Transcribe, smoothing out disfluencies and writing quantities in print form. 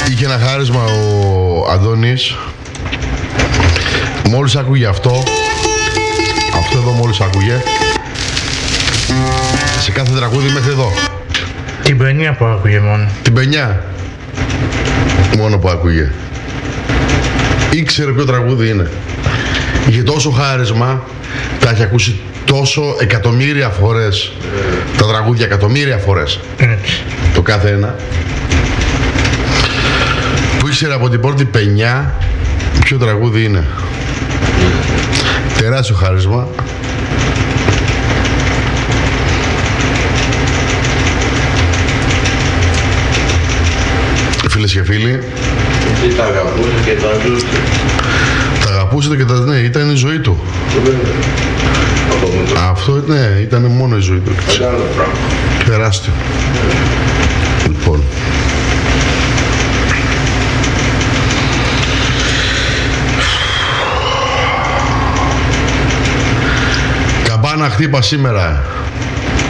Είχε ένα χάρισμα ο Αντώνης. Μόλις άκουγε αυτό εδώ μόλις άκουγε, σε κάθε τραγούδι μέχρι εδώ. Την παινιά που άκουγε μόνο. Την παινιά μόνο που άκουγε. Ήξερε ποιο τραγούδι είναι. Είχε τόσο χάρισμα, τα έχει ακούσει τόσο εκατομμύρια φορές τα τραγούδια, εκατομμύρια φορές. Το κάθε ένα. Που ήξερε από την πρώτη παινιά ποιο τραγούδι είναι. Τεράστιο χάρισμα. Φίλες και φίλοι, Εσύ τα αγαπούσε και τα ζούσε. τα αγαπούσατε και τα... ναι, ήταν η ζωή του. Αυτό ναι, ήταν μόνο η ζωή του. Μεγάλο πράγμα. Τεράστιο. Λοιπόν, καμπάνα χτύπα σήμερα.